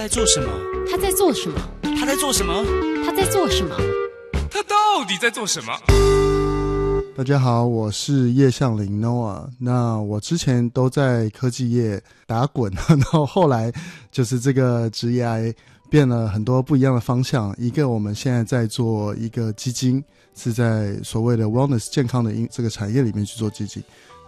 在做什么？ 他在做什么？ 他在做什么？ 他在做什么？ 他到底在做什么？ 大家好，我是叶向林 Noah。那我之前都在科技业打滚，然后后来就是这个职业变了很多不一样的方向。一个我们现在在做一个基金，是在所谓的 wellness 健康的这个产业里面去做基金。